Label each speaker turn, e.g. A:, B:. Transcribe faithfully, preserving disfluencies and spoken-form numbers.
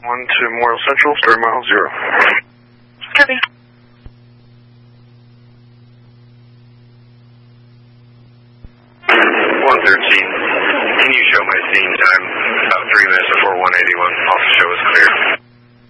A: one to Memorial Central, start mile zero.
B: Copy.
A: one thirteen, can you show my scene time? About three minutes before one eighty-one, off the show is clear.